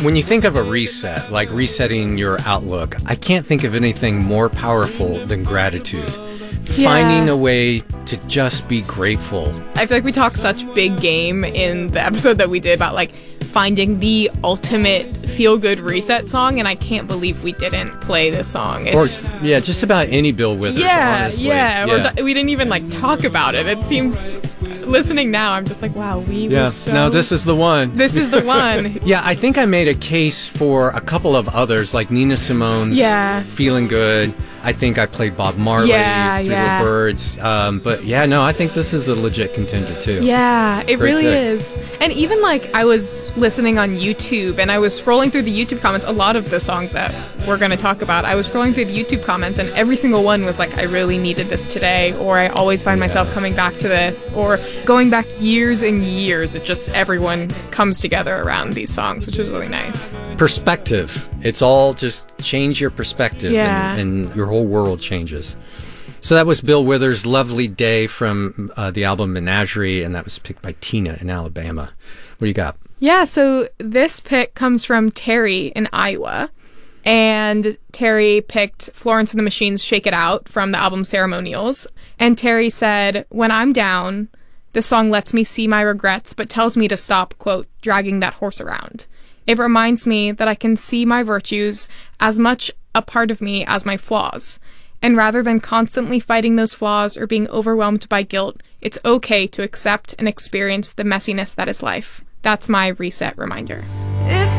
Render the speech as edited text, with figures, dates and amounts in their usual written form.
When you think of a reset, like resetting your outlook, I can't think of anything more powerful than gratitude. Yeah. Finding a way to just be grateful. I feel like we talked such big game in the episode that we did about like finding the ultimate feel-good reset song, and I can't believe we didn't play this song. It's, Or just about any Bill Withers, honestly. We didn't even like talk about it. It seems, listening now, I'm just like, wow, we were so... No, this is the one. This is the one. Yeah, I think I made a case for a couple of others, like Nina Simone's Feeling Good. I think I played Bob Marley, Three Little Birds. But yeah, no, I think this is a legit contender too. Yeah, it really is. And even like I was listening on YouTube and I was scrolling through the YouTube comments, a lot of the songs that we're going to talk about, I was scrolling through the YouTube comments and every single one was like, I really needed this today, or I always find myself coming back to this, or going back years and years. It just, everyone comes together around these songs, which is really nice. Perspective. It's all just change your perspective and your whole world changes. So that was Bill Withers' Lovely Day from the album Menagerie, and that was picked by Tina in Alabama. What do you got? Yeah, so this pick comes from Terry in Iowa, and Terry picked Florence and the Machine's Shake It Out from the album Ceremonials, and Terry said, when I'm down, this song lets me see my regrets, but tells me to stop, quote, dragging that horse around. It reminds me that I can see my virtues as much a part of me as my flaws. And rather than constantly fighting those flaws or being overwhelmed by guilt, it's okay to accept and experience the messiness that is life. That's my reset reminder.